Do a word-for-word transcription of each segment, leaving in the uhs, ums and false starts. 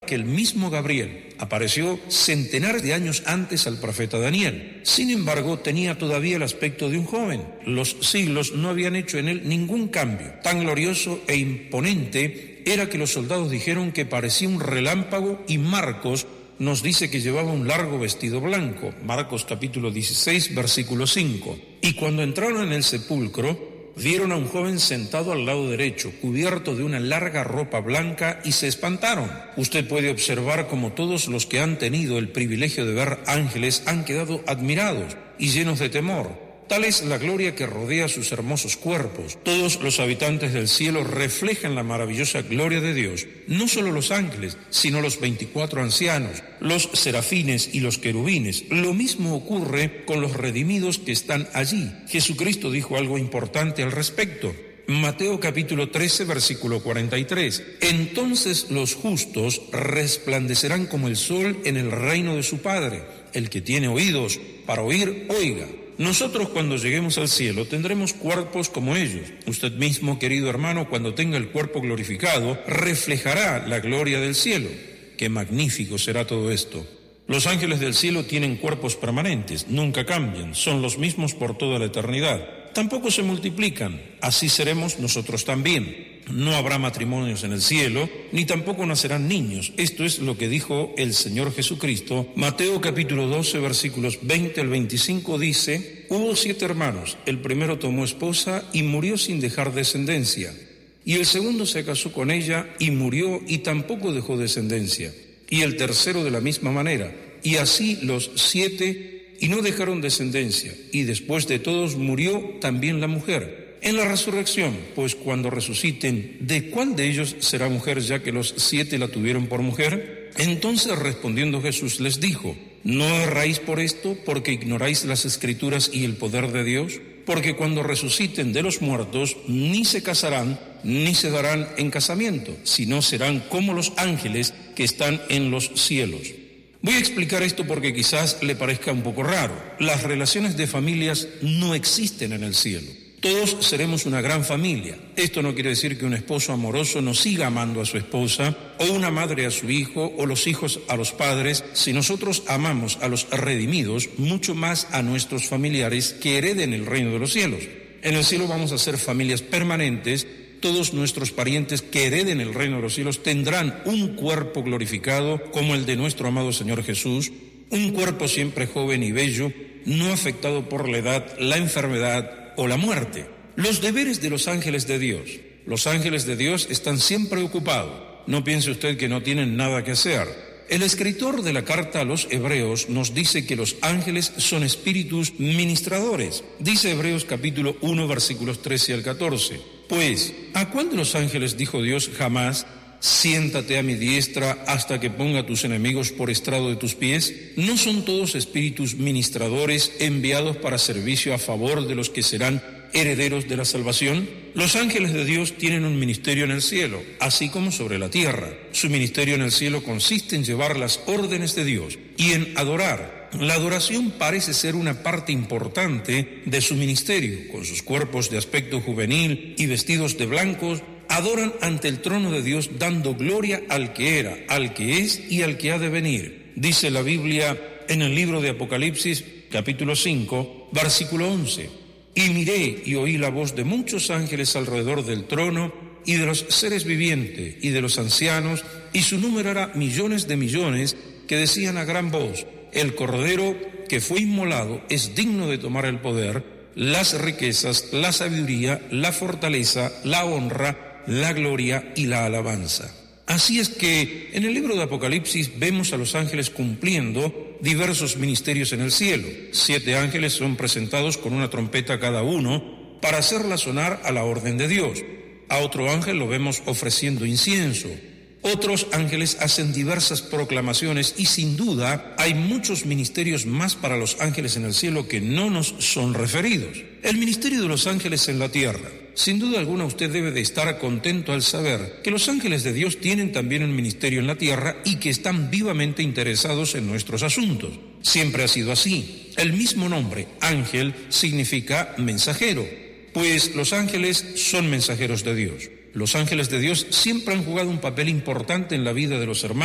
que el mismo Gabriel apareció centenares de años antes al profeta Daniel. Sin embargo, tenía todavía el aspecto de un joven. Los siglos no habían hecho en él ningún cambio. Tan glorioso e imponente era que los soldados dijeron que parecía un relámpago, y Marcos nos dice que llevaba un largo vestido blanco. Marcos capítulo dieciséis, versículo cinco. Y cuando entraron en el sepulcro, vieron a un joven sentado al lado derecho, cubierto de una larga ropa blanca, y se espantaron. Usted puede observar cómo todos los que han tenido el privilegio de ver ángeles han quedado admirados y llenos de temor. Tal es la gloria que rodea sus hermosos cuerpos. Todos los habitantes del cielo reflejan la maravillosa gloria de Dios. No solo los ángeles, sino los veinticuatro ancianos, los serafines y los querubines. Lo mismo ocurre con los redimidos que están allí. Jesucristo dijo algo importante al respecto. Mateo capítulo trece, versículo cuarenta y tres. Entonces los justos resplandecerán como el sol en el reino de su Padre. El que tiene oídos para oír, oiga. Nosotros, cuando lleguemos al cielo, tendremos cuerpos como ellos. Usted mismo, querido hermano, cuando tenga el cuerpo glorificado, reflejará la gloria del cielo. ¡Qué magnífico será todo esto! Los ángeles del cielo tienen cuerpos permanentes, nunca cambian, son los mismos por toda la eternidad. Tampoco se multiplican, así seremos nosotros también. No habrá matrimonios en el cielo, ni tampoco nacerán niños. Esto es lo que dijo el Señor Jesucristo. Mateo capítulo doce, versículos veinte al veinticinco dice: hubo siete hermanos, el primero tomó esposa y murió sin dejar descendencia. Y el segundo se casó con ella y murió y tampoco dejó descendencia. Y el tercero de la misma manera. Y así los siete, y no dejaron descendencia. Y después de todos murió también la mujer. En la resurrección, pues cuando resuciten, ¿de cuál de ellos será mujer, ya que los siete la tuvieron por mujer? Entonces respondiendo Jesús les dijo: ¿no erráis por esto, porque ignoráis las Escrituras y el poder de Dios? Porque cuando resuciten de los muertos, ni se casarán, ni se darán en casamiento, sino serán como los ángeles que están en los cielos. Voy a explicar esto porque quizás le parezca un poco raro. Las relaciones de familias no existen en el cielo. Todos seremos una gran familia. Esto no quiere decir que un esposo amoroso no siga amando a su esposa, o una madre a su hijo, o los hijos a los padres. Si nosotros amamos a los redimidos, mucho más a nuestros familiares que hereden el reino de los cielos. En el cielo vamos a ser familias permanentes. Todos nuestros parientes que hereden el reino de los cielos tendrán un cuerpo glorificado como el de nuestro amado Señor Jesús, un cuerpo siempre joven y bello, no afectado por la edad, la enfermedad o la muerte. Los deberes de los ángeles de Dios. Los ángeles de Dios están siempre ocupados. No piense usted que no tienen nada que hacer. El escritor de la carta a los Hebreos nos dice que los ángeles son espíritus ministradores. Dice Hebreos capítulo uno, versículos trece al catorce. Pues, ¿a cuál de los ángeles dijo Dios jamás: siéntate a mi diestra hasta que ponga a tus enemigos por estrado de tus pies? ¿No son todos espíritus ministradores enviados para servicio a favor de los que serán herederos de la salvación? Los ángeles de Dios tienen un ministerio en el cielo, así como sobre la tierra. Su ministerio en el cielo consiste en llevar las órdenes de Dios y en adorar. La adoración parece ser una parte importante de su ministerio. Con sus cuerpos de aspecto juvenil y vestidos de blancos, adoran ante el trono de Dios, dando gloria al que era, al que es y al que ha de venir. Dice la Biblia en el libro de Apocalipsis, capítulo cinco, versículo once. Y miré y oí la voz de muchos ángeles alrededor del trono, y de los seres vivientes, y de los ancianos, y su número era millones de millones, que decían a gran voz: el Cordero que fue inmolado es digno de tomar el poder, las riquezas, la sabiduría, la fortaleza, la honra, la gloria y la alabanza. Así es que en el libro de Apocalipsis vemos a los ángeles cumpliendo diversos ministerios en el cielo. Siete ángeles son presentados con una trompeta cada uno para hacerla sonar a la orden de Dios. A otro ángel lo vemos ofreciendo incienso. Otros ángeles hacen diversas proclamaciones y sin duda hay muchos ministerios más para los ángeles en el cielo que no nos son referidos. El ministerio de los ángeles en la tierra. Sin duda alguna usted debe de estar contento al saber que los ángeles de Dios tienen también un ministerio en la tierra y que están vivamente interesados en nuestros asuntos. Siempre ha sido así. El mismo nombre, ángel, significa mensajero, pues los ángeles son mensajeros de Dios. Los ángeles de Dios siempre han jugado un papel importante en la vida de los hermanos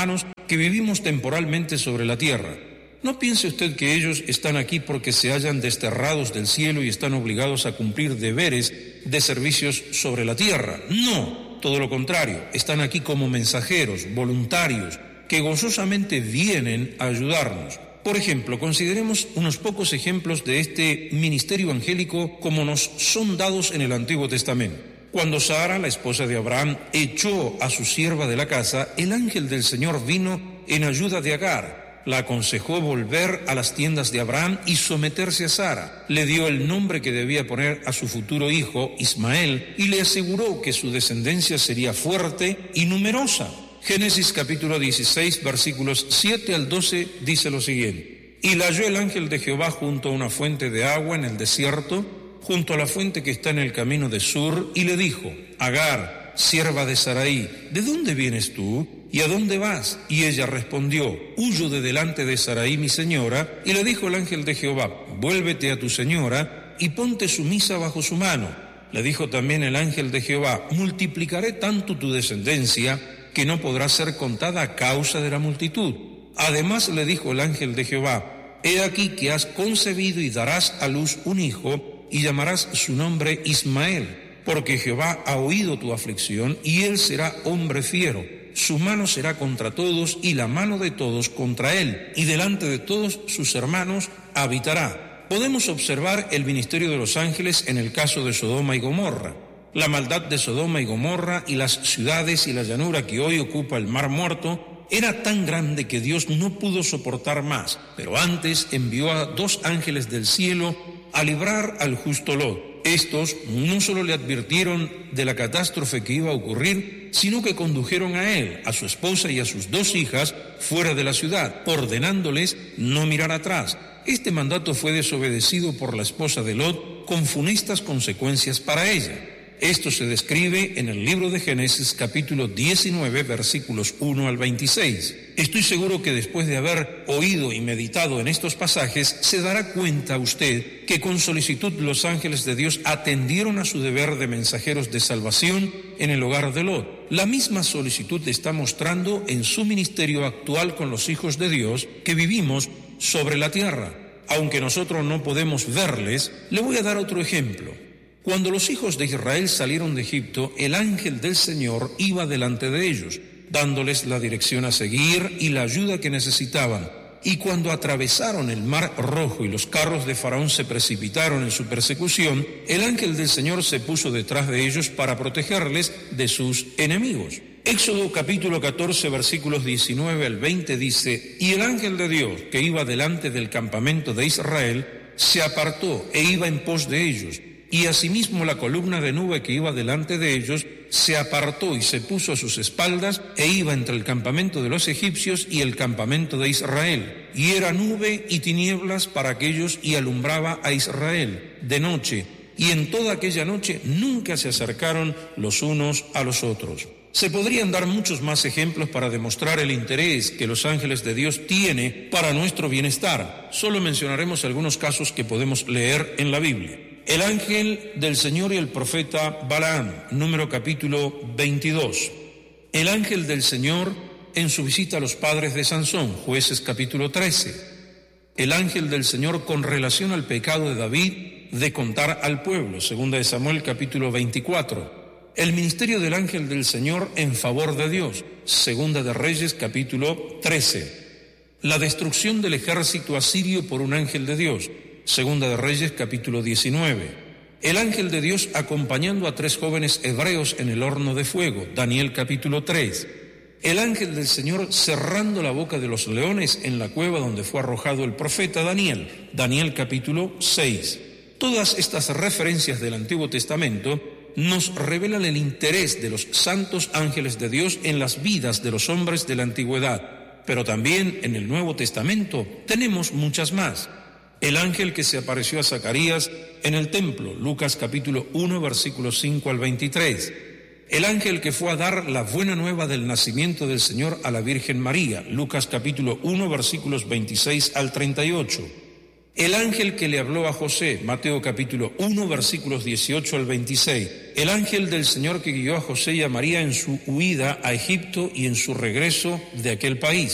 que vivimos temporalmente sobre la tierra. No piense usted que ellos están aquí porque se hallan desterrados del cielo y están obligados a cumplir deberes de servicios sobre la tierra. No, todo lo contrario, están aquí como mensajeros, voluntarios, que gozosamente vienen a ayudarnos. Por ejemplo, consideremos unos pocos ejemplos de este ministerio angélico como nos son dados en el Antiguo Testamento. Cuando Sara, la esposa de Abraham, echó a su sierva de la casa, el ángel del Señor vino en ayuda de Agar. La aconsejó volver a las tiendas de Abraham y someterse a Sara. Le dio el nombre que debía poner a su futuro hijo, Ismael, y le aseguró que su descendencia sería fuerte y numerosa. Génesis capítulo dieciséis, versículos siete al doce, dice lo siguiente. Y la halló el ángel de Jehová junto a una fuente de agua en el desierto, junto a la fuente que está en el camino de Sur, y le dijo: Agar, sierva de Sarai, ¿de dónde vienes tú? ¿Y a dónde vas? Y ella respondió: Huyo de delante de Sarai mi señora. Y le dijo el ángel de Jehová: Vuélvete a tu señora y ponte sumisa bajo su mano. Le dijo también el ángel de Jehová: Multiplicaré tanto tu descendencia que no podrá ser contada a causa de la multitud. Además le dijo el ángel de Jehová: He aquí que has concebido y darás a luz un hijo, y llamarás su nombre Ismael, porque Jehová ha oído tu aflicción, y él será hombre fiero. Su mano será contra todos, y la mano de todos contra él, y delante de todos sus hermanos habitará. Podemos observar el ministerio de los ángeles en el caso de Sodoma y Gomorra. La maldad de Sodoma y Gomorra y las ciudades y la llanura que hoy ocupa el Mar Muerto era tan grande que Dios no pudo soportar más, pero antes envió a dos ángeles del cielo a librar al justo Lot. Estos no solo le advirtieron de la catástrofe que iba a ocurrir, sino que condujeron a él, a su esposa y a sus dos hijas fuera de la ciudad, ordenándoles no mirar atrás. Este mandato fue desobedecido por la esposa de Lot, con funestas consecuencias para ella. Esto se describe en el libro de Génesis capítulo diecinueve, versículos uno al veintiséis. Estoy seguro que después de haber oído y meditado en estos pasajes, se dará cuenta usted que con solicitud los ángeles de Dios atendieron a su deber de mensajeros de salvación en el hogar de Lot. La misma solicitud está mostrando en su ministerio actual con los hijos de Dios que vivimos sobre la tierra. Aunque nosotros no podemos verles, le voy a dar otro ejemplo. Cuando los hijos de Israel salieron de Egipto, el ángel del Señor iba delante de ellos, dándoles la dirección a seguir y la ayuda que necesitaban. Y cuando atravesaron el Mar Rojo y los carros de Faraón se precipitaron en su persecución, el ángel del Señor se puso detrás de ellos para protegerles de sus enemigos. Éxodo capítulo catorce, versículos diecinueve al veinte dice: Y el ángel de Dios, que iba delante del campamento de Israel, se apartó e iba en pos de ellos. Y asimismo la columna de nube que iba delante de ellos se apartó y se puso a sus espaldas e iba entre el campamento de los egipcios y el campamento de Israel. Y era nube y tinieblas para aquellos y alumbraba a Israel de noche. Y en toda aquella noche nunca se acercaron los unos a los otros. Se podrían dar muchos más ejemplos para demostrar el interés que los ángeles de Dios tienen para nuestro bienestar. Solo mencionaremos algunos casos que podemos leer en la Biblia. El ángel del Señor y el profeta Balaam, número capítulo veintidós. El ángel del Señor en su visita a los padres de Sansón, Jueces capítulo trece. El ángel del Señor con relación al pecado de David de contar al pueblo, segunda de Samuel capítulo veinticuatro. El ministerio del ángel del Señor en favor de Dios, segunda de Reyes capítulo trece. La destrucción del ejército asirio por un ángel de Dios, segunda de Reyes capítulo diecinueve. El ángel de Dios acompañando a tres jóvenes hebreos en el horno de fuego, Daniel capítulo tres. El ángel del Señor cerrando la boca de los leones en la cueva donde fue arrojado el profeta Daniel, Daniel capítulo seis. Todas estas referencias del Antiguo Testamento nos revelan el interés de los santos ángeles de Dios en las vidas de los hombres de la antigüedad, pero también en el Nuevo Testamento tenemos muchas más. El ángel que se apareció a Zacarías en el templo, Lucas capítulo uno, versículos cinco al veintitrés. El ángel que fue a dar la buena nueva del nacimiento del Señor a la Virgen María, Lucas capítulo uno, versículos veintiséis al treinta y ocho. El ángel que le habló a José, Mateo capítulo uno, versículos dieciocho al veintiséis. El ángel del Señor que guió a José y a María en su huida a Egipto y en su regreso de aquel país.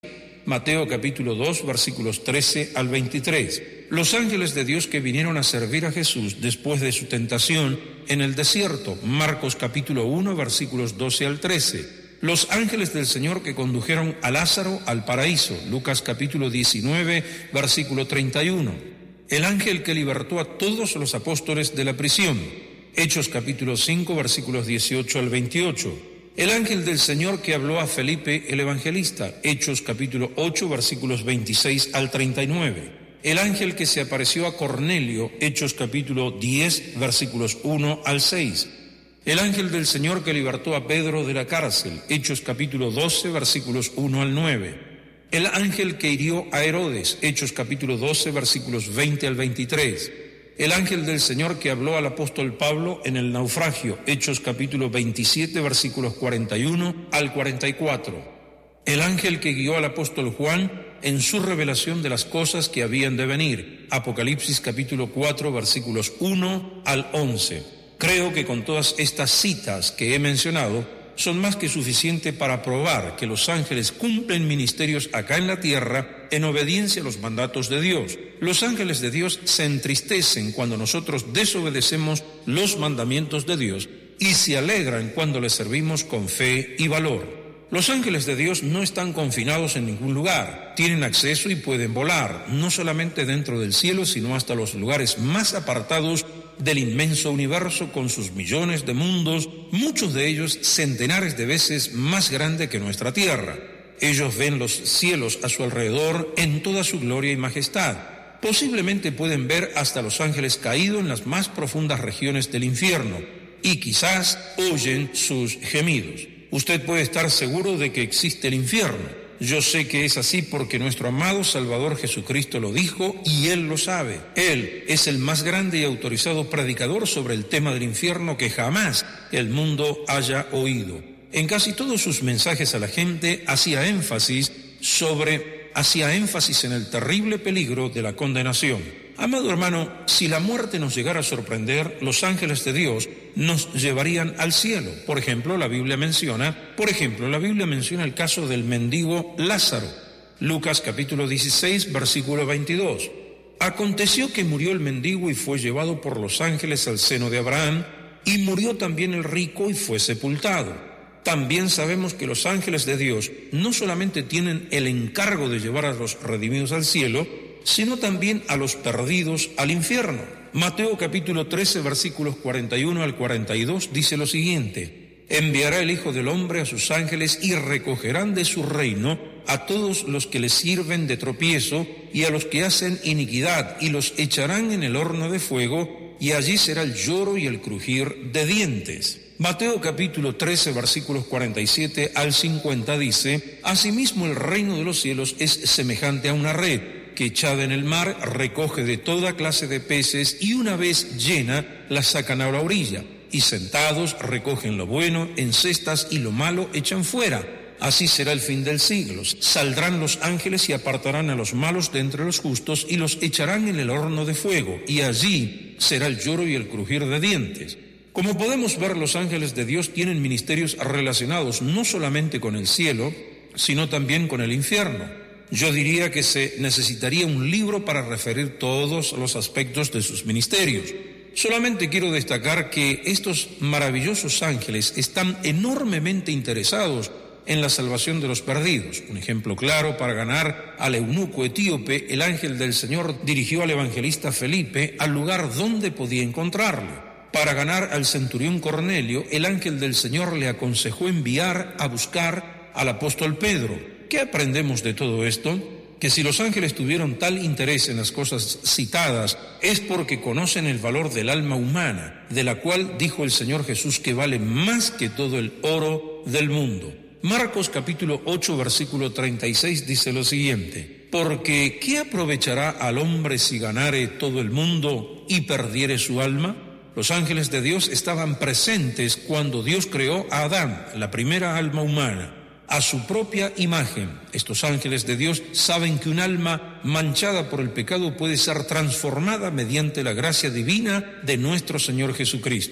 Mateo capítulo dos, versículos trece al veintitrés. Los ángeles de Dios que vinieron a servir a Jesús después de su tentación en el desierto, Marcos capítulo uno, versículos doce al trece. Los ángeles del Señor que condujeron a Lázaro al paraíso, Lucas capítulo diecinueve, versículo treinta y uno. El ángel que libertó a todos los apóstoles de la prisión, Hechos capítulo cinco, versículos dieciocho al veintiocho. El ángel del Señor que habló a Felipe el evangelista, Hechos capítulo ocho, versículos veintiséis al treinta y nueve. El ángel que se apareció a Cornelio, Hechos capítulo diez, versículos uno al seis. El ángel del Señor que libertó a Pedro de la cárcel, Hechos capítulo doce, versículos uno al nueve. El ángel que hirió a Herodes, Hechos capítulo doce, versículos veinte al veintitrés. El ángel del Señor que habló al apóstol Pablo en el naufragio, Hechos capítulo veintisiete, versículos cuarenta y uno al cuarenta y cuatro. El ángel que guió al apóstol Juan en su revelación de las cosas que habían de venir, Apocalipsis capítulo cuatro, versículos uno al once. Creo que con todas estas citas que he mencionado, son más que suficiente para probar que los ángeles cumplen ministerios acá en la tierra en obediencia a los mandatos de Dios. Los ángeles de Dios se entristecen cuando nosotros desobedecemos los mandamientos de Dios y se alegran cuando les servimos con fe y valor. Los ángeles de Dios no están confinados en ningún lugar, tienen acceso y pueden volar, no solamente dentro del cielo, sino hasta los lugares más apartados del inmenso universo con sus millones de mundos, muchos de ellos centenares de veces más grande que nuestra tierra. Ellos ven los cielos a su alrededor en toda su gloria y majestad. Posiblemente pueden ver hasta los ángeles caídos en las más profundas regiones del infierno y quizás oyen sus gemidos. Usted puede estar seguro de que existe el infierno. Yo sé que es así porque nuestro amado Salvador Jesucristo lo dijo y Él lo sabe. Él es el más grande y autorizado predicador sobre el tema del infierno que jamás el mundo haya oído. En casi todos sus mensajes a la gente hacía énfasis sobre, hacía énfasis en el terrible peligro de la condenación. Amado hermano, si la muerte nos llegara a sorprender, los ángeles de Dios nos llevarían al cielo. Por ejemplo, la Biblia menciona, por ejemplo, la Biblia menciona el caso del mendigo Lázaro. Lucas capítulo dieciséis, versículo veintidós. Aconteció que murió el mendigo y fue llevado por los ángeles al seno de Abraham, y murió también el rico y fue sepultado. También sabemos que los ángeles de Dios no solamente tienen el encargo de llevar a los redimidos al cielo, sino también a los perdidos al infierno. Mateo capítulo trece, versículos cuarenta y uno al cuarenta y dos dice lo siguiente: enviará el Hijo del Hombre a sus ángeles y recogerán de su reino a todos los que les sirven de tropiezo y a los que hacen iniquidad, y los echarán en el horno de fuego, y allí será el lloro y el crujir de dientes. Mateo capítulo trece, versículos cuarenta y siete al cincuenta dice: asimismo el reino de los cielos es semejante a una red que echada en el mar recoge de toda clase de peces, y una vez llena la sacan a la orilla, y sentados recogen lo bueno en cestas y lo malo echan fuera. Así será el fin del siglo. Saldrán los ángeles y apartarán a los malos de entre los justos y los echarán en el horno de fuego, y allí será el lloro y el crujir de dientes. Como podemos ver, los ángeles de Dios tienen ministerios relacionados no solamente con el cielo, sino también con el infierno. Yo diría que se necesitaría un libro para referir todos los aspectos de sus ministerios. Solamente quiero destacar que estos maravillosos ángeles están enormemente interesados en la salvación de los perdidos. Un ejemplo claro: para ganar al eunuco etíope, el ángel del Señor dirigió al evangelista Felipe al lugar donde podía encontrarle. Para ganar al centurión Cornelio, el ángel del Señor le aconsejó enviar a buscar al apóstol Pedro. ¿Qué aprendemos de todo esto? Que si los ángeles tuvieron tal interés en las cosas citadas, es porque conocen el valor del alma humana, de la cual dijo el Señor Jesús que vale más que todo el oro del mundo. Marcos capítulo ocho, versículo treinta y seis dice lo siguiente: porque ¿qué aprovechará al hombre si ganare todo el mundo y perdiere su alma? Los ángeles de Dios estaban presentes cuando Dios creó a Adán, la primera alma humana, a su propia imagen. Estos ángeles de Dios saben que un alma manchada por el pecado puede ser transformada mediante la gracia divina de nuestro Señor Jesucristo.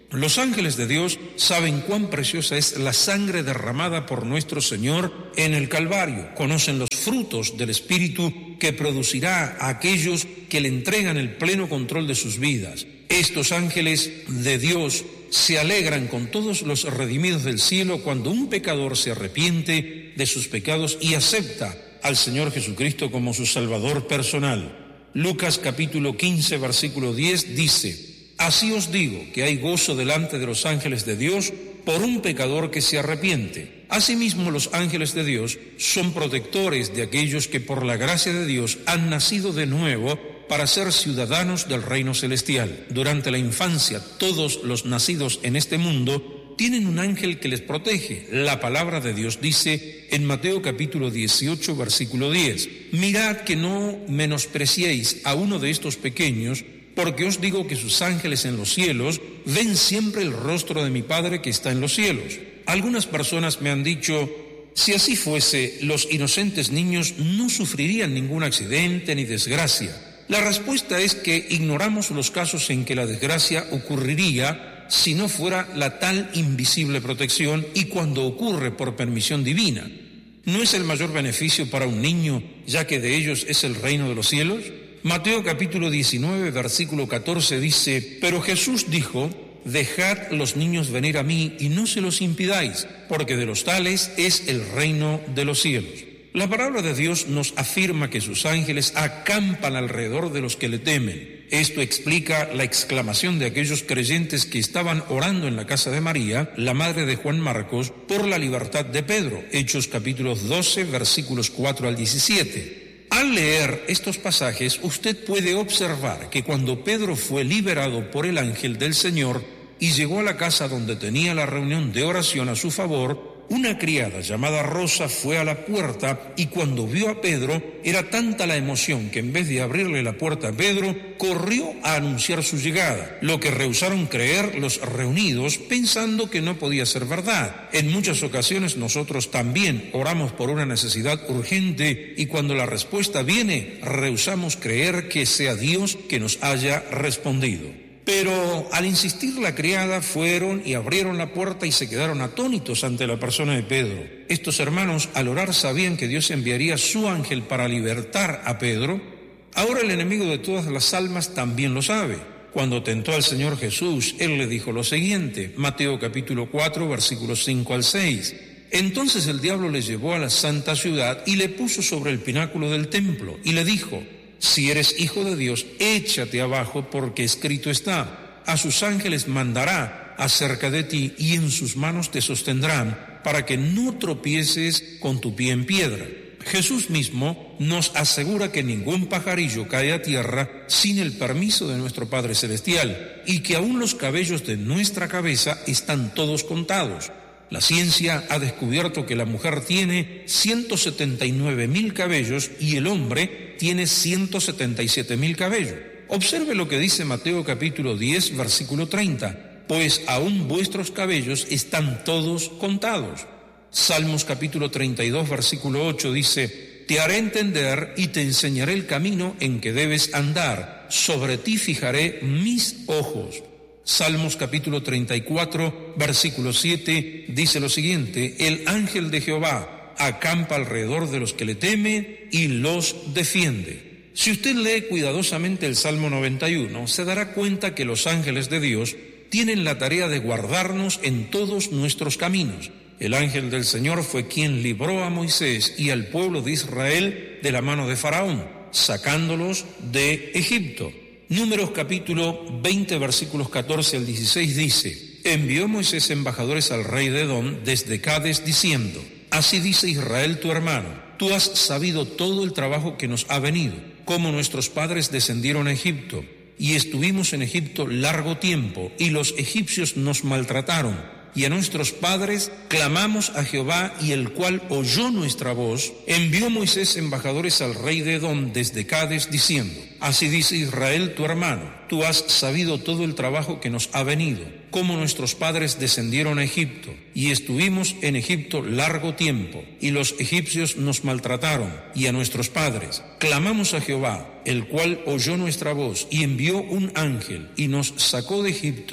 Los ángeles de Dios saben cuán preciosa es la sangre derramada por nuestro Señor en el Calvario. Conocen los frutos del Espíritu que producirá a aquellos que le entregan el pleno control de sus vidas. Estos ángeles de Dios se alegran con todos los redimidos del cielo cuando un pecador se arrepiente de sus pecados y acepta al Señor Jesucristo como su Salvador personal. Lucas capítulo quince, versículo diez dice: Así os digo que hay gozo delante de los ángeles de Dios por un pecador que se arrepiente. Asimismo, los ángeles de Dios son protectores de aquellos que por la gracia de Dios han nacido de nuevo para ser ciudadanos del reino celestial. Durante la infancia, todos los nacidos en este mundo tienen un ángel que les protege. La palabra de Dios dice en Mateo capítulo dieciocho, versículo diez: Mirad que no menospreciéis a uno de estos pequeños, porque os digo que sus ángeles en los cielos ven siempre el rostro de mi Padre que está en los cielos. Algunas personas me han dicho: si así fuese, los inocentes niños no sufrirían ningún accidente ni desgracia. La respuesta es que ignoramos los casos en que la desgracia ocurriría si no fuera la tal invisible protección y cuando ocurre por permisión divina. ¿No es el mayor beneficio para un niño, ya que de ellos es el reino de los cielos? Mateo capítulo diecinueve, versículo catorce dice: Pero Jesús dijo: Dejad los niños venir a mí y no se los impidáis, porque de los tales es el reino de los cielos. La palabra de Dios nos afirma que sus ángeles acampan alrededor de los que le temen. Esto explica la exclamación de aquellos creyentes que estaban orando en la casa de María, la madre de Juan Marcos, por la libertad de Pedro. Hechos capítulos doce, versículos cuatro al diecisiete. Al leer estos pasajes, usted puede observar que cuando Pedro fue liberado por el ángel del Señor y llegó a la casa donde tenía la reunión de oración a su favor, una criada llamada Rosa fue a la puerta y cuando vio a Pedro, era tanta la emoción que en vez de abrirle la puerta a Pedro, corrió a anunciar su llegada, lo que rehusaron creer los reunidos pensando que no podía ser verdad. En muchas ocasiones nosotros también oramos por una necesidad urgente y cuando la respuesta viene, rehusamos creer que sea Dios que nos haya respondido. Pero al insistir la criada fueron y abrieron la puerta y se quedaron atónitos ante la persona de Pedro. Estos hermanos al orar sabían que Dios enviaría su ángel para libertar a Pedro. Ahora el enemigo de todas las almas también lo sabe. Cuando tentó al Señor Jesús, Él le dijo lo siguiente, Mateo capítulo cuatro, versículos cinco al seis. Entonces el diablo le llevó a la santa ciudad y le puso sobre el pináculo del templo y le dijo: Si eres hijo de Dios, échate abajo, porque escrito está: a sus ángeles mandará acerca de ti y en sus manos te sostendrán, para que no tropieces con tu pie en piedra. Jesús mismo nos asegura que ningún pajarillo cae a tierra sin el permiso de nuestro Padre Celestial y que aún los cabellos de nuestra cabeza están todos contados. La ciencia ha descubierto que la mujer tiene ciento setenta y nueve mil cabellos y el hombre tiene ciento setenta y siete mil cabellos. Observe lo que dice Mateo capítulo diez, versículo treinta. Pues aún vuestros cabellos están todos contados. Salmos capítulo treinta y dos, versículo ocho dice: Te haré entender y te enseñaré el camino en que debes andar. Sobre ti fijaré mis ojos. Salmos capítulo treinta y cuatro, versículo siete, dice lo siguiente: El ángel de Jehová acampa alrededor de los que le temen y los defiende. Si usted lee cuidadosamente el Salmo noventa y uno, se dará cuenta que los ángeles de Dios tienen la tarea de guardarnos en todos nuestros caminos. El ángel del Señor fue quien libró a Moisés y al pueblo de Israel de la mano de Faraón, sacándolos de Egipto. Números capítulo veinte, versículos catorce al dieciséis dice: Envió Moisés embajadores al rey de Edom desde Cades diciendo: Así dice Israel tu hermano, tú has sabido todo el trabajo que nos ha venido, cómo nuestros padres descendieron a Egipto, y estuvimos en Egipto largo tiempo, y los egipcios nos maltrataron. Y a nuestros padres clamamos a Jehová, y el cual oyó nuestra voz. Envió Moisés embajadores al rey de Edom desde Cades, diciendo: Así dice Israel tu hermano, tú has sabido todo el trabajo que nos ha venido, cómo nuestros padres descendieron a Egipto, y estuvimos en Egipto largo tiempo, y los egipcios nos maltrataron, y a nuestros padres clamamos a Jehová, el cual oyó nuestra voz, y envió un ángel, y nos sacó de Egipto,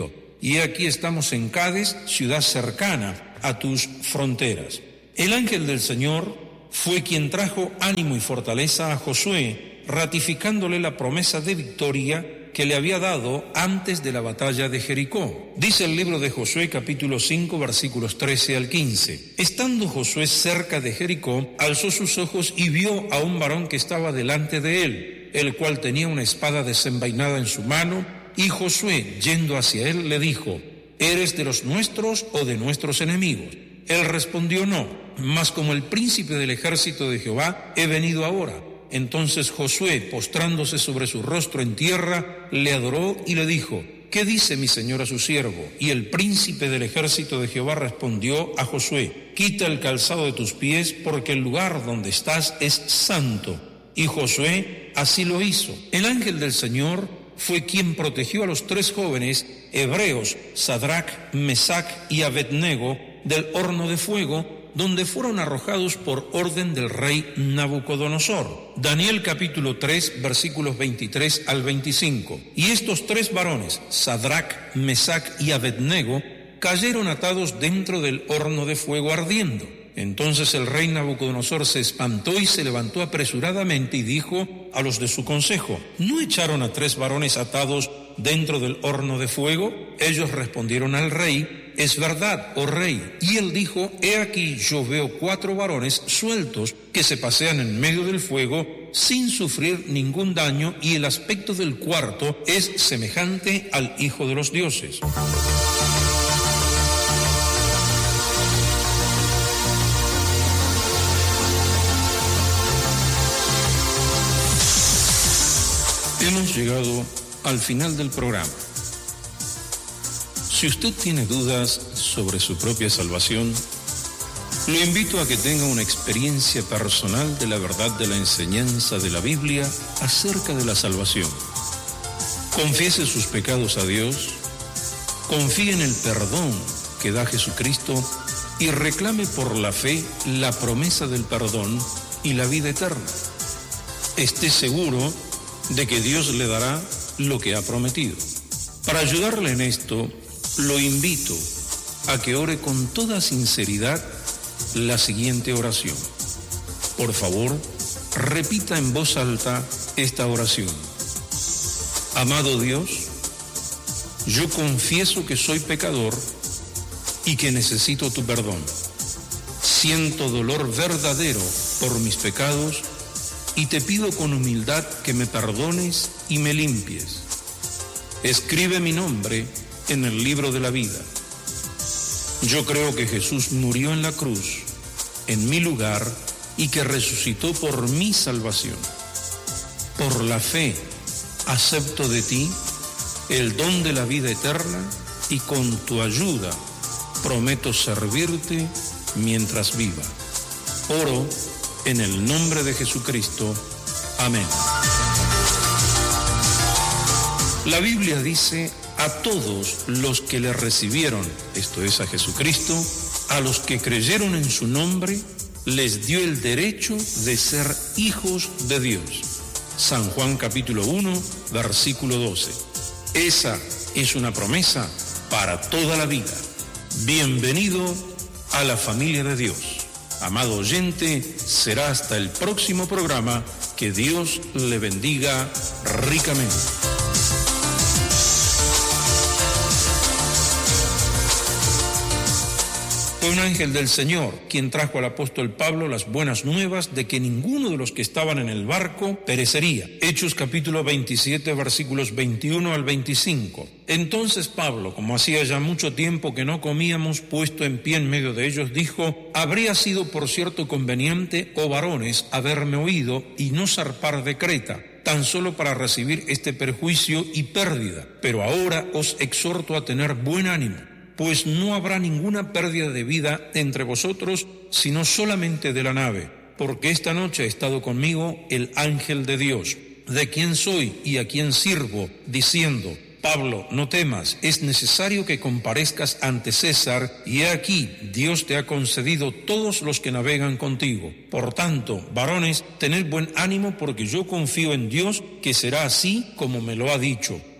y aquí estamos en Cades, ciudad cercana a tus fronteras. El ángel del Señor fue quien trajo ánimo y fortaleza a Josué, ratificándole la promesa de victoria que le había dado antes de la batalla de Jericó. Dice el libro de Josué capítulo cinco versículos trece al quince. Estando Josué cerca de Jericó, alzó sus ojos y vio a un varón que estaba delante de él, el cual tenía una espada desenvainada en su mano, y Josué, yendo hacia él, le dijo: ¿Eres de los nuestros o de nuestros enemigos? Él respondió: no, mas como el príncipe del ejército de Jehová he venido ahora. Entonces Josué, postrándose sobre su rostro en tierra, le adoró y le dijo: ¿qué dice mi señor a su siervo? Y el príncipe del ejército de Jehová respondió a Josué: quita el calzado de tus pies, porque el lugar donde estás es santo. Y Josué así lo hizo. El ángel del Señor fue quien protegió a los tres jóvenes hebreos, Sadrach, Mesach y Abednego, del horno de fuego, donde fueron arrojados por orden del rey Nabucodonosor. Daniel capítulo tres, versículos veintitrés al veinticinco. Y estos tres varones, Sadrach, Mesach y Abednego, cayeron atados dentro del horno de fuego ardiendo. Entonces el rey Nabucodonosor se espantó y se levantó apresuradamente y dijo a los de su consejo: ¿no echaron a tres varones atados dentro del horno de fuego? Ellos respondieron al rey: es verdad, oh rey. Y él dijo: he aquí, yo veo cuatro varones sueltos que se pasean en medio del fuego sin sufrir ningún daño, y el aspecto del cuarto es semejante al Hijo de los dioses. Hemos llegado al final del programa. Si usted tiene dudas sobre su propia salvación, lo invito a que tenga una experiencia personal de la verdad de la enseñanza de la Biblia acerca de la salvación. Confiese sus pecados a Dios, confíe en el perdón que da Jesucristo y reclame por la fe la promesa del perdón y la vida eterna. Esté seguro de que Dios le dará lo que ha prometido. Para ayudarle en esto, lo invito a que ore con toda sinceridad la siguiente oración. Por favor, repita en voz alta esta oración. Amado Dios, yo confieso que soy pecador y que necesito tu perdón. Siento dolor verdadero por mis pecados y te pido con humildad que me perdones y me limpies. Escribe mi nombre en el libro de la vida. Yo creo que Jesús murió en la cruz, en mi lugar, y que resucitó por mi salvación. Por la fe, acepto de ti el don de la vida eterna y con tu ayuda prometo servirte mientras viva. Oro en el nombre de Jesucristo. Amén. La Biblia dice: a todos los que le recibieron, esto es a Jesucristo, a los que creyeron en su nombre, les dio el derecho de ser hijos de Dios. San Juan capítulo uno, versículo doce. Esa es una promesa para toda la vida. Bienvenido a la familia de Dios. Amado oyente, será hasta el próximo programa. Que Dios le bendiga ricamente. Fue un ángel del Señor quien trajo al apóstol Pablo las buenas nuevas de que ninguno de los que estaban en el barco perecería. Hechos capítulo veintisiete, versículos veintiuno al veinticinco. Entonces Pablo, como hacía ya mucho tiempo que no comíamos, puesto en pie en medio de ellos, dijo: habría sido por cierto conveniente, oh varones, haberme oído y no zarpar de Creta, tan solo para recibir este perjuicio y pérdida. Pero ahora os exhorto a tener buen ánimo, pues no habrá ninguna pérdida de vida entre vosotros, sino solamente de la nave, porque esta noche ha estado conmigo el ángel de Dios, de quien soy y a quien sirvo, diciendo: Pablo, no temas, es necesario que comparezcas ante César, y he aquí, Dios te ha concedido todos los que navegan contigo. Por tanto, varones, tened buen ánimo, porque yo confío en Dios que será así como me lo ha dicho.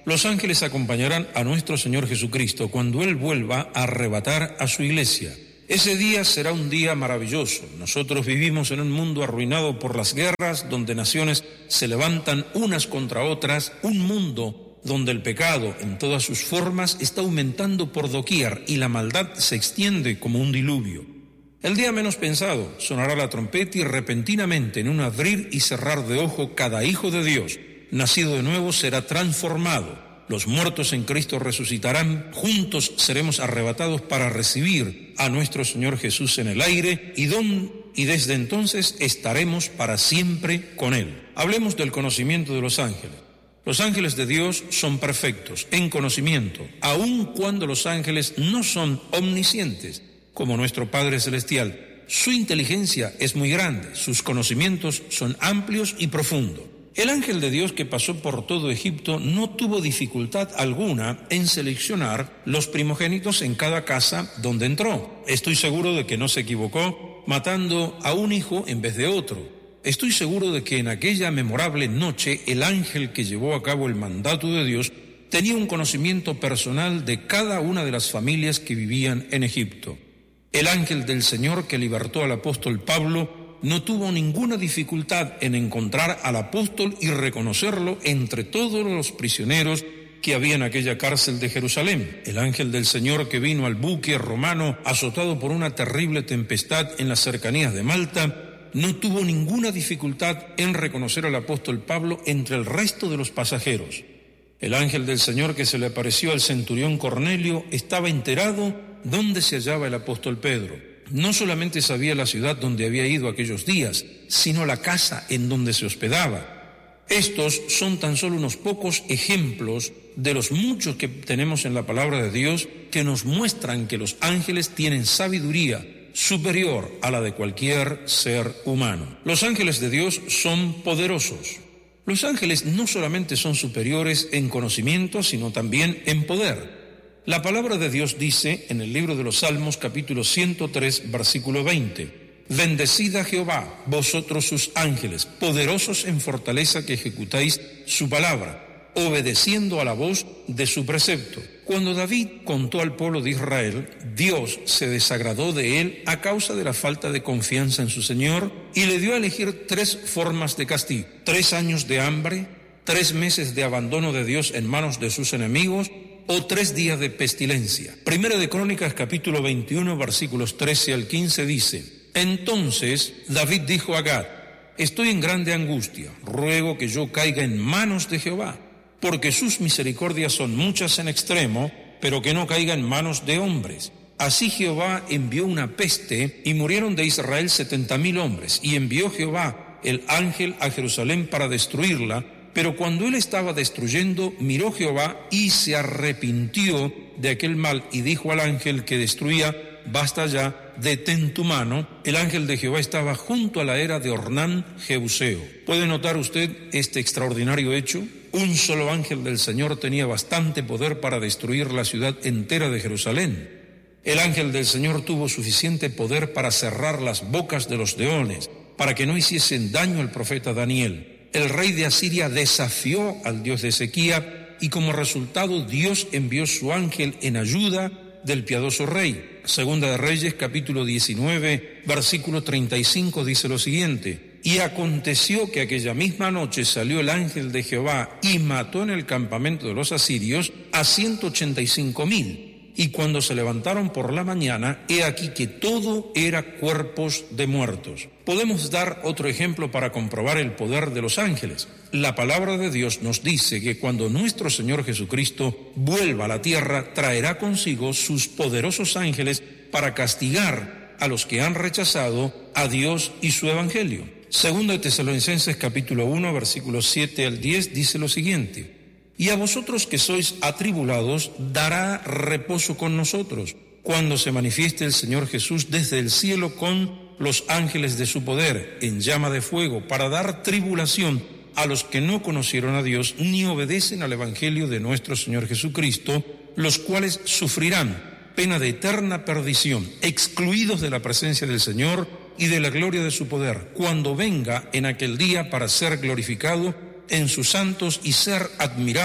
Los ángeles acompañarán a nuestro Señor Jesucristo cuando Él vuelva a arrebatar a su iglesia. Ese día será un día maravilloso. Nosotros vivimos en un mundo arruinado por las guerras, donde naciones se levantan unas contra otras, un mundo donde el pecado en todas sus formas está aumentando por doquier y la maldad se extiende como un diluvio. El día menos pensado sonará la trompeta y repentinamente, en un abrir y cerrar de ojo, cada hijo de Dios nacido de nuevo será transformado. Los muertos en Cristo resucitarán, juntos seremos arrebatados para recibir a nuestro Señor Jesús en el aire y, don, y desde entonces estaremos para siempre con Él. Hablemos del conocimiento de los ángeles. Los ángeles de Dios son perfectos en conocimiento, aun cuando los ángeles no son omniscientes, como nuestro Padre Celestial. Su inteligencia es muy grande, sus conocimientos son amplios y profundos. El ángel de Dios que pasó por todo Egipto no tuvo dificultad alguna en seleccionar los primogénitos en cada casa donde entró. Estoy seguro de que no se equivocó matando a un hijo en vez de otro. Estoy seguro de que en aquella memorable noche el ángel que llevó a cabo el mandato de Dios tenía un conocimiento personal de cada una de las familias que vivían en Egipto. El ángel del Señor que libertó al apóstol Pablo no tuvo ninguna dificultad en encontrar al apóstol y reconocerlo entre todos los prisioneros que había en aquella cárcel de Jerusalén. El ángel del Señor que vino al buque romano azotado por una terrible tempestad en las cercanías de Malta no tuvo ninguna dificultad en reconocer al apóstol Pablo entre el resto de los pasajeros. El ángel del Señor que se le apareció al centurión Cornelio estaba enterado dónde se hallaba el apóstol Pedro. No solamente sabía la ciudad donde había ido aquellos días, sino la casa en donde se hospedaba. Estos son tan solo unos pocos ejemplos de los muchos que tenemos en la palabra de Dios que nos muestran que los ángeles tienen sabiduría superior a la de cualquier ser humano. Los ángeles de Dios son poderosos. Los ángeles no solamente son superiores en conocimiento, sino también en poder. La palabra de Dios dice en el libro de los Salmos, capítulo ciento tres, versículo veinte, «Bendecid a Jehová, vosotros sus ángeles, poderosos en fortaleza que ejecutáis su palabra, obedeciendo a la voz de su precepto». Cuando David contó al pueblo de Israel, Dios se desagradó de él a causa de la falta de confianza en su Señor y le dio a elegir tres formas de castigo: tres años de hambre, tres meses de abandono de Dios en manos de sus enemigos o tres días de pestilencia. Primera de Crónicas, capítulo veintiuno, versículos trece al quince, dice: Entonces David dijo a Gad: Estoy en grande angustia, ruego que yo caiga en manos de Jehová, porque sus misericordias son muchas en extremo, pero que no caiga en manos de hombres. Así Jehová envió una peste, y murieron de Israel setenta mil hombres, y envió Jehová el ángel a Jerusalén para destruirla. Pero cuando él estaba destruyendo, miró Jehová y se arrepintió de aquel mal y dijo al ángel que destruía: Basta ya, detén tu mano. El ángel de Jehová estaba junto a la era de Ornán Jebuseo. ¿Puede notar usted este extraordinario hecho? Un solo ángel del Señor tenía bastante poder para destruir la ciudad entera de Jerusalén. El ángel del Señor tuvo suficiente poder para cerrar las bocas de los leones, para que no hiciesen daño al profeta Daniel. El rey de Asiria desafió al Dios de Ezequía y como resultado Dios envió su ángel en ayuda del piadoso rey. Segunda de Reyes, capítulo diecinueve, versículo treinta y cinco, dice lo siguiente: Y aconteció que aquella misma noche salió el ángel de Jehová y mató en el campamento de los asirios a ciento ochenta y cinco mil. Y cuando se levantaron por la mañana, he aquí que todo era cuerpos de muertos. Podemos dar otro ejemplo para comprobar el poder de los ángeles. La palabra de Dios nos dice que cuando nuestro Señor Jesucristo vuelva a la tierra, traerá consigo sus poderosos ángeles para castigar a los que han rechazado a Dios y su evangelio. Segunda de Tesalonicenses, capítulo uno, versículos siete al diez, dice lo siguiente: Y a vosotros que sois atribulados, dará reposo con nosotros, cuando se manifieste el Señor Jesús desde el cielo con los ángeles de su poder, en llama de fuego, para dar tribulación a los que no conocieron a Dios, ni obedecen al Evangelio de nuestro Señor Jesucristo, los cuales sufrirán pena de eterna perdición, excluidos de la presencia del Señor y de la gloria de su poder, cuando venga en aquel día para ser glorificado en sus santos y ser admirado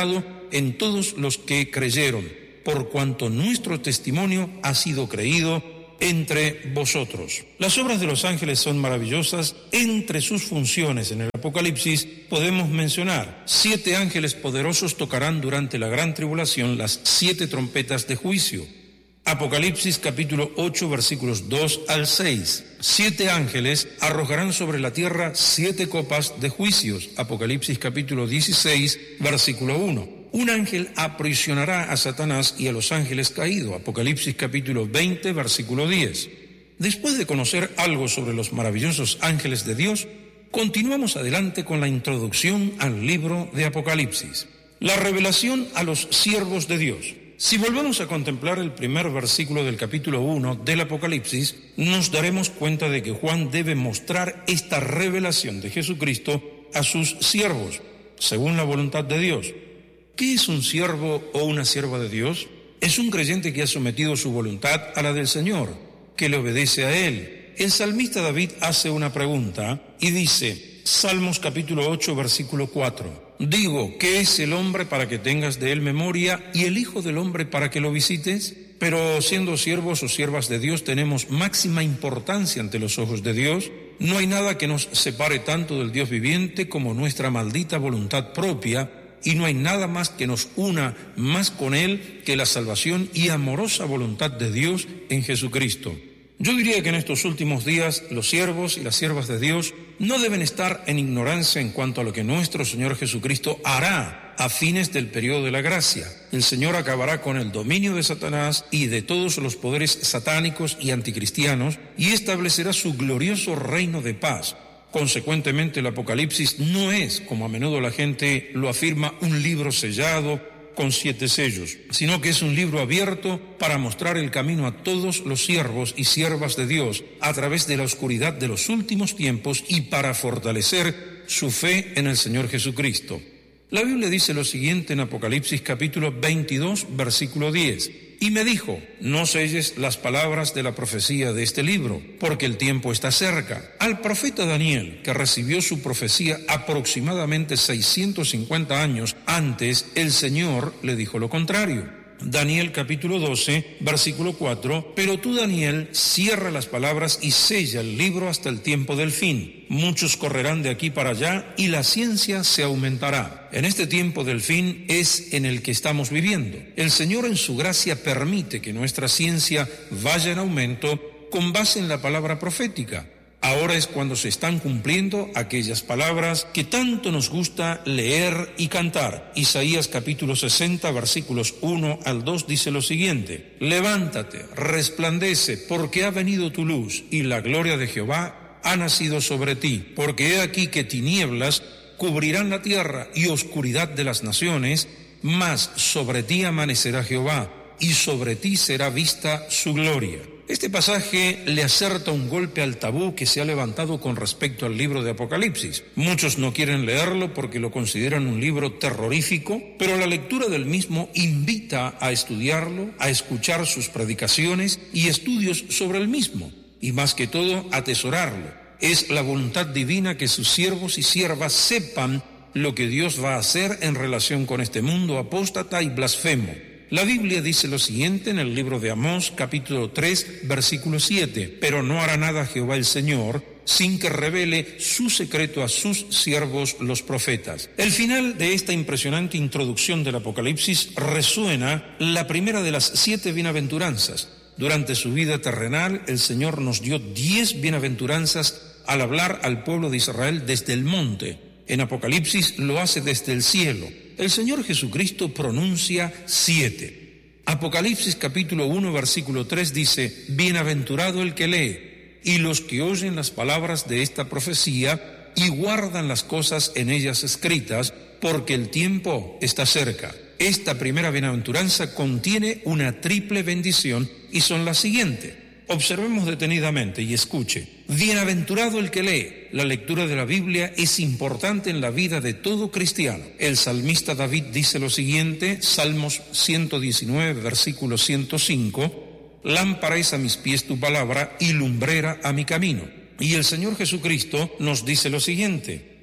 en todos los que creyeron, por cuanto nuestro testimonio ha sido creído entre vosotros. Las obras de los ángeles son maravillosas. Entre sus funciones en el Apocalipsis podemos mencionar: siete ángeles poderosos tocarán durante la gran tribulación las siete trompetas de juicio. Apocalipsis capítulo ocho versículos dos al seis. Siete ángeles arrojarán sobre la tierra siete copas de juicios. Apocalipsis capítulo dieciséis versículo uno. Un ángel aprisionará a Satanás y a los ángeles caídos. Apocalipsis capítulo veinte versículo diez. Después de conocer algo sobre los maravillosos ángeles de Dios, continuamos adelante con la introducción al libro de Apocalipsis. La revelación a los siervos de Dios. Si volvemos a contemplar el primer versículo del capítulo uno del Apocalipsis, nos daremos cuenta de que Juan debe mostrar esta revelación de Jesucristo a sus siervos, según la voluntad de Dios. ¿Qué es un siervo o una sierva de Dios? Es un creyente que ha sometido su voluntad a la del Señor, que le obedece a Él. El salmista David hace una pregunta y dice, Salmos capítulo ocho, versículo cuatro, digo, ¿qué es el hombre para que tengas de él memoria y el hijo del hombre para que lo visites? Pero siendo siervos o siervas de Dios tenemos máxima importancia ante los ojos de Dios. No hay nada que nos separe tanto del Dios viviente como nuestra maldita voluntad propia, y no hay nada más que nos una más con Él que la salvación y amorosa voluntad de Dios en Jesucristo. Yo diría que en estos últimos días los siervos y las siervas de Dios no deben estar en ignorancia en cuanto a lo que nuestro Señor Jesucristo hará a fines del periodo de la gracia. El Señor acabará con el dominio de Satanás y de todos los poderes satánicos y anticristianos y establecerá su glorioso reino de paz. Consecuentemente, el Apocalipsis no es, como a menudo la gente lo afirma, un libro sellado con siete sellos, sino que es un libro abierto para mostrar el camino a todos los siervos y siervas de Dios a través de la oscuridad de los últimos tiempos y para fortalecer su fe en el Señor Jesucristo. La Biblia dice lo siguiente en Apocalipsis capítulo veintidós, versículo diez. Y me dijo, no selles las palabras de la profecía de este libro, porque el tiempo está cerca. Al profeta Daniel, que recibió su profecía aproximadamente seiscientos cincuenta años antes, el Señor le dijo lo contrario. Daniel capítulo doce, versículo cuatro, pero tú, Daniel, cierra las palabras y sella el libro hasta el tiempo del fin. Muchos correrán de aquí para allá y la ciencia se aumentará. En este tiempo del fin es en el que estamos viviendo. El Señor en su gracia permite que nuestra ciencia vaya en aumento con base en la palabra profética. Ahora es cuando se están cumpliendo aquellas palabras que tanto nos gusta leer y cantar. Isaías capítulo sesenta, versículos uno al dos dice lo siguiente: levántate, resplandece, porque ha venido tu luz, y la gloria de Jehová ha nacido sobre ti. Porque he aquí que tinieblas cubrirán la tierra y oscuridad de las naciones, mas sobre ti amanecerá Jehová, y sobre ti será vista su gloria. Este pasaje le acerta un golpe al tabú que se ha levantado con respecto al libro de Apocalipsis. Muchos no quieren leerlo porque lo consideran un libro terrorífico, pero la lectura del mismo invita a estudiarlo, a escuchar sus predicaciones y estudios sobre el mismo, y más que todo, atesorarlo. Es la voluntad divina que sus siervos y siervas sepan lo que Dios va a hacer en relación con este mundo apóstata y blasfemo. La Biblia dice lo siguiente en el libro de Amós, capítulo tres, versículo siete, pero no hará nada Jehová el Señor sin que revele su secreto a sus siervos los profetas. El final de esta impresionante introducción del Apocalipsis resuena la primera de las siete bienaventuranzas. Durante su vida terrenal, el Señor nos dio diez bienaventuranzas al hablar al pueblo de Israel desde el monte. En Apocalipsis lo hace desde el cielo. El Señor Jesucristo pronuncia siete. Apocalipsis capítulo uno, versículo tres dice, bienaventurado el que lee y los que oyen las palabras de esta profecía y guardan las cosas en ellas escritas, porque el tiempo está cerca. Esta primera bienaventuranza contiene una triple bendición y son las siguientes. Observemos detenidamente y escuche. Bienaventurado el que lee. La lectura de la Biblia es importante en la vida de todo cristiano. El salmista David dice lo siguiente, Salmos ciento diecinueve, versículo ciento cinco, lámpara es a mis pies tu palabra y lumbrera a mi camino. Y el Señor Jesucristo nos dice lo siguiente,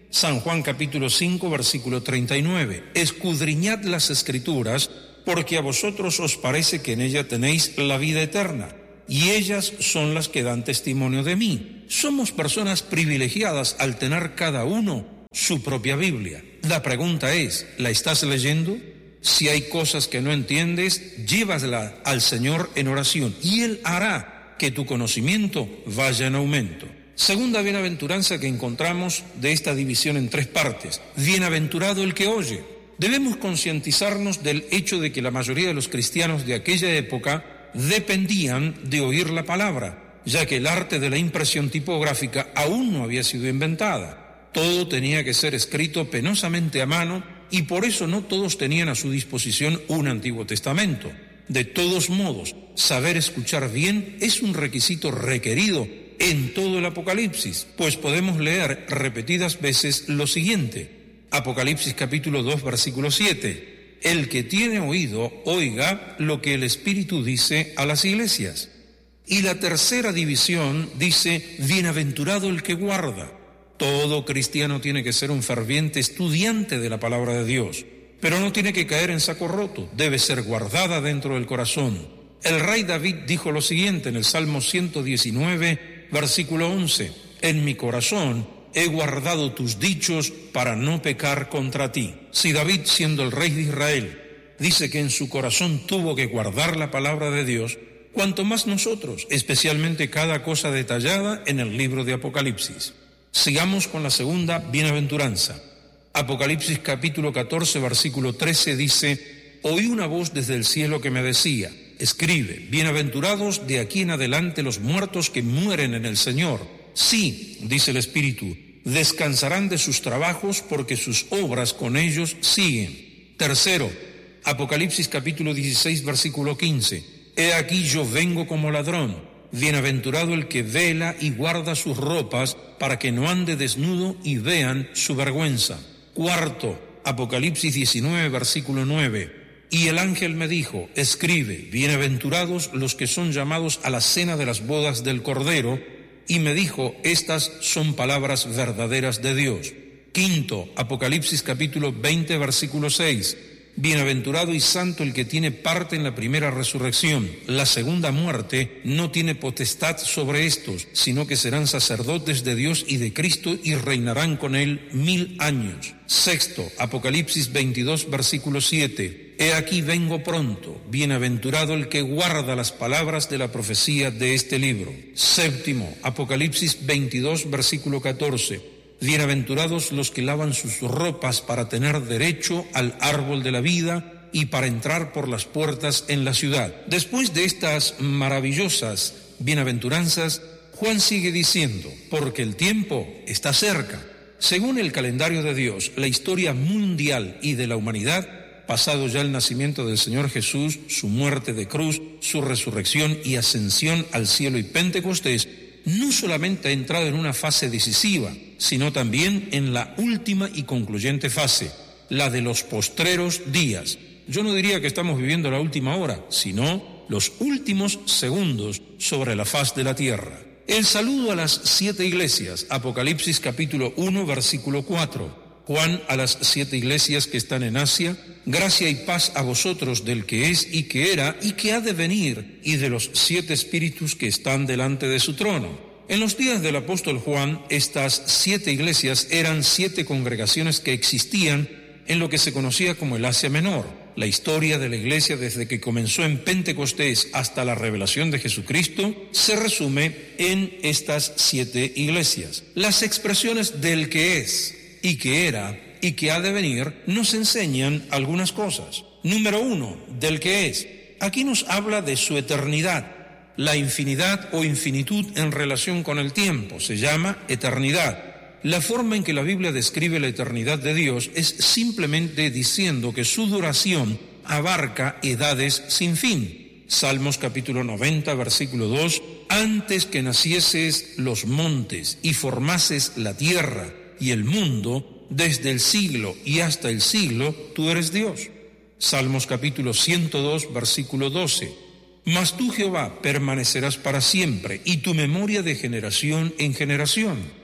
San Juan capítulo cinco, versículo treinta y nueve. Escudriñad las Escrituras, porque a vosotros os parece que en ella tenéis la vida eterna, y ellas son las que dan testimonio de mí. Somos personas privilegiadas al tener cada uno su propia Biblia. La pregunta es, ¿la estás leyendo? Si hay cosas que no entiendes, llévasla al Señor en oración, y Él hará que tu conocimiento vaya en aumento. Segunda bienaventuranza que encontramos de esta división en tres partes. Bienaventurado el que oye. Debemos concientizarnos del hecho de que la mayoría de los cristianos de aquella época dependían de oír la palabra, ya que el arte de la impresión tipográfica aún no había sido inventada. Todo tenía que ser escrito penosamente a mano y por eso no todos tenían a su disposición un Antiguo Testamento. De todos modos, saber escuchar bien es un requisito requerido en todo el Apocalipsis, pues podemos leer repetidas veces lo siguiente. Apocalipsis capítulo dos, versículo siete. El que tiene oído, oiga lo que el Espíritu dice a las iglesias. Y la tercera división dice, bienaventurado el que guarda. Todo cristiano tiene que ser un ferviente estudiante de la palabra de Dios, pero no tiene que caer en saco roto, debe ser guardada dentro del corazón. El rey David dijo lo siguiente en el Salmo ciento diecinueve, versículo once, en mi corazón he guardado tus dichos para no pecar contra ti. Si David, siendo el rey de Israel, dice que en su corazón tuvo que guardar la palabra de Dios, cuanto más nosotros, especialmente cada cosa detallada en el libro de Apocalipsis. Sigamos con la segunda bienaventuranza. Apocalipsis capítulo catorce, versículo trece dice, oí una voz desde el cielo que me decía, escribe, bienaventurados de aquí en adelante los muertos que mueren en el Señor. Sí, dice el Espíritu, descansarán de sus trabajos porque sus obras con ellos siguen. Tercero, Apocalipsis capítulo dieciséis, versículo quince. He aquí yo vengo como ladrón. Bienaventurado el que vela y guarda sus ropas para que no ande desnudo y vean su vergüenza. Cuarto, Apocalipsis diecinueve, versículo nueve. Y el ángel me dijo, escribe, bienaventurados los que son llamados a la cena de las bodas del Cordero, y me dijo, estas son palabras verdaderas de Dios. Quinto, Apocalipsis capítulo veinte, versículo seis. Bienaventurado y santo el que tiene parte en la primera resurrección. La segunda muerte no tiene potestad sobre estos, sino que serán sacerdotes de Dios y de Cristo y reinarán con él mil años. Sexto, Apocalipsis veintidós, versículo siete. He aquí vengo pronto, bienaventurado el que guarda las palabras de la profecía de este libro. Séptimo, Apocalipsis veintidós, versículo catorce. Bienaventurados los que lavan sus ropas para tener derecho al árbol de la vida y para entrar por las puertas en la ciudad. Después de estas maravillosas bienaventuranzas, Juan sigue diciendo, porque el tiempo está cerca. Según el calendario de Dios, la historia mundial y de la humanidad, pasado ya el nacimiento del Señor Jesús, su muerte de cruz, su resurrección y ascensión al cielo y Pentecostés, no solamente ha entrado en una fase decisiva, sino también en la última y concluyente fase, la de los postreros días. Yo no diría que estamos viviendo la última hora, sino los últimos segundos sobre la faz de la tierra. El saludo a las siete iglesias, Apocalipsis capítulo uno, versículo cuatro. Juan a las siete iglesias que están en Asia, gracia y paz a vosotros del que es y que era y que ha de venir, y de los siete espíritus que están delante de su trono. En los días del apóstol Juan, estas siete iglesias eran siete congregaciones que existían en lo que se conocía como el Asia Menor. La historia de la iglesia desde que comenzó en Pentecostés hasta la revelación de Jesucristo se resume en estas siete iglesias. Las expresiones del que es y que era y que ha de venir nos enseñan algunas cosas. Número uno, del que es. Aquí nos habla de su eternidad. La infinidad o infinitud en relación con el tiempo se llama eternidad. La forma en que la Biblia describe la eternidad de Dios es simplemente diciendo que su duración abarca edades sin fin. Salmos capítulo noventa, versículo dos, antes que nacieses los montes y formases la tierra y el mundo, desde el siglo y hasta el siglo, tú eres Dios. Salmos capítulo ciento dos, versículo doce. Mas tú, Jehová, permanecerás para siempre, y tu memoria de generación en generación.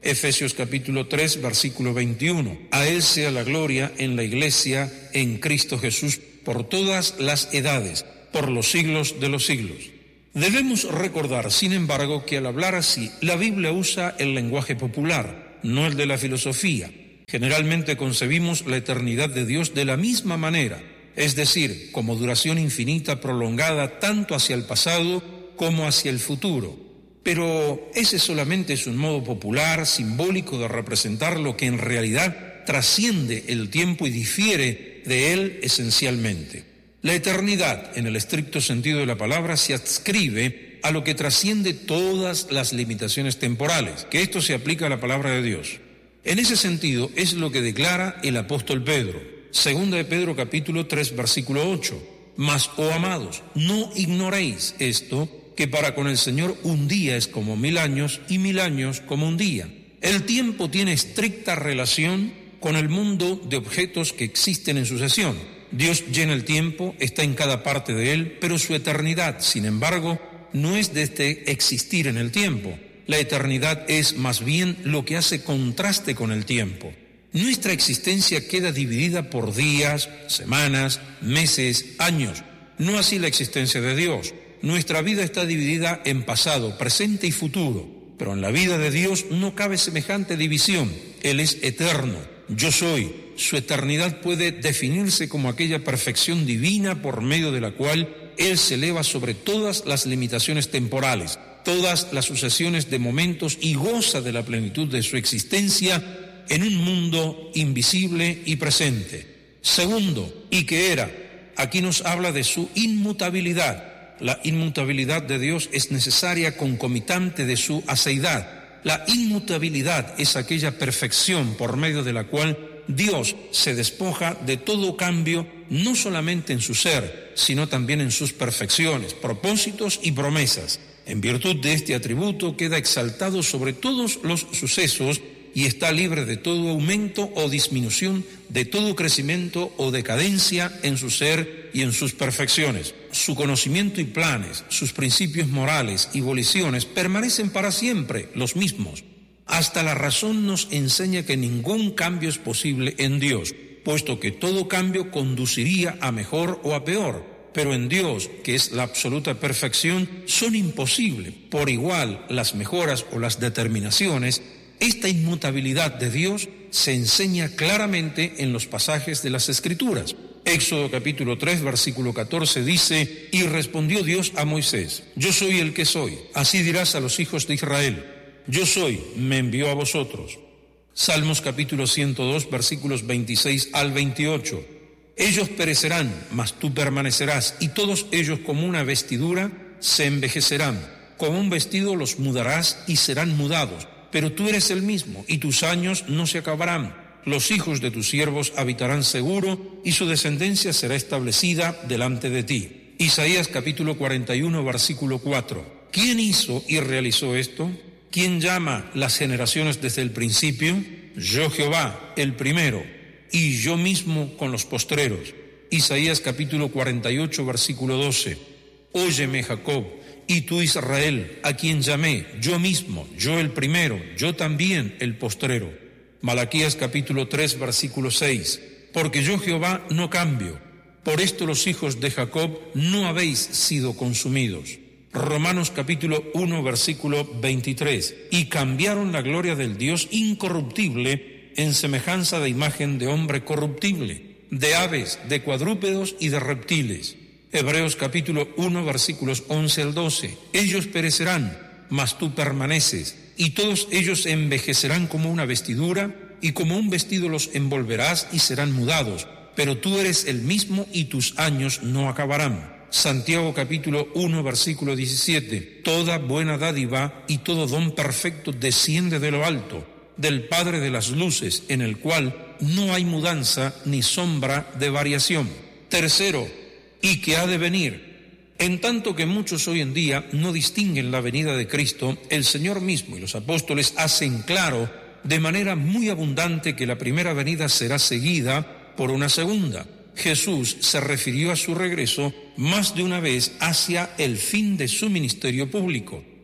Efesios capítulo tres, versículo veintiuno. A Él sea la gloria en la Iglesia, en Cristo Jesús, por todas las edades, por los siglos de los siglos. Debemos recordar, sin embargo, que al hablar así, la Biblia usa el lenguaje popular, no el de la filosofía. Generalmente concebimos la eternidad de Dios de la misma manera, es decir, como duración infinita prolongada tanto hacia el pasado como hacia el futuro. Pero ese solamente es un modo popular, simbólico de representar lo que en realidad trasciende el tiempo y difiere de él esencialmente. La eternidad, en el estricto sentido de la palabra, se adscribe a lo que trasciende todas las limitaciones temporales, que esto se aplica a la palabra de Dios. En ese sentido es lo que declara el apóstol Pedro, segunda de Pedro capítulo tres, versículo ocho. Mas, oh amados, no ignoréis esto, que para con el Señor un día es como mil años y mil años como un día. El tiempo tiene estricta relación con el mundo de objetos que existen en sucesión. Dios llena el tiempo, está en cada parte de él, pero su eternidad, sin embargo, no es de este existir en el tiempo. La eternidad es más bien lo que hace contraste con el tiempo. Nuestra existencia queda dividida por días, semanas, meses, años. No así la existencia de Dios. Nuestra vida está dividida en pasado, presente y futuro, pero en la vida de Dios no cabe semejante división. Él es eterno, yo soy. Su eternidad puede definirse como aquella perfección divina por medio de la cual Él se eleva sobre todas las limitaciones temporales, todas las sucesiones de momentos y goza de la plenitud de su existencia en un mundo invisible y presente. Segundo, y que era, aquí nos habla de su inmutabilidad. La inmutabilidad de Dios es necesaria concomitante de su aseidad. La inmutabilidad es aquella perfección por medio de la cual Dios se despoja de todo cambio, no solamente en su ser, sino también en sus perfecciones, propósitos y promesas. En virtud de este atributo queda exaltado sobre todos los sucesos y está libre de todo aumento o disminución, de todo crecimiento o decadencia en su ser y en sus perfecciones. Su conocimiento y planes, sus principios morales y voliciones permanecen para siempre los mismos. Hasta la razón nos enseña que ningún cambio es posible en Dios, puesto que todo cambio conduciría a mejor o a peor. Pero en Dios, que es la absoluta perfección, son imposibles por igual las mejoras o las determinaciones. Esta inmutabilidad de Dios se enseña claramente en los pasajes de las Escrituras. Éxodo capítulo tres, versículo catorce dice: y respondió Dios a Moisés, yo soy el que soy, así dirás a los hijos de Israel, yo soy, me envió a vosotros. Salmos capítulo ciento dos, versículos veintiséis al veintiocho. Ellos perecerán, mas tú permanecerás, y todos ellos como una vestidura se envejecerán. Como un vestido los mudarás y serán mudados. Pero tú eres el mismo, y tus años no se acabarán. Los hijos de tus siervos habitarán seguro, y su descendencia será establecida delante de ti. Isaías capítulo cuarenta y uno, versículo cuatro. ¿Quién hizo y realizó esto? ¿Quién llama las generaciones desde el principio? Yo Jehová, el primero, y yo mismo con los postreros. Isaías capítulo cuarenta y ocho, versículo doce. Óyeme, Jacob, y tú, Israel, a quien llamé, yo mismo, yo el primero, yo también el postrero. Malaquías capítulo tres, versículo seis. Porque yo, Jehová, no cambio. Por esto los hijos de Jacob no habéis sido consumidos. Romanos capítulo uno, versículo veintitrés. Y cambiaron la gloria del Dios incorruptible en semejanza de imagen de hombre corruptible, de aves, de cuadrúpedos y de reptiles. Hebreos capítulo uno, versículos once al doce. Ellos perecerán, mas tú permaneces, y todos ellos envejecerán como una vestidura, y como un vestido los envolverás y serán mudados, pero tú eres el mismo y tus años no acabarán. Santiago capítulo uno, versículo diecisiete. Toda buena dádiva y todo don perfecto desciende de lo alto, del Padre de las luces, en el cual no hay mudanza ni sombra de variación. Tercero, y que ha de venir. En tanto que muchos hoy en día no distinguen la venida de Cristo, el Señor mismo y los apóstoles hacen claro de manera muy abundante que la primera venida será seguida por una segunda. Jesús se refirió a su regreso más de una vez hacia el fin de su ministerio público.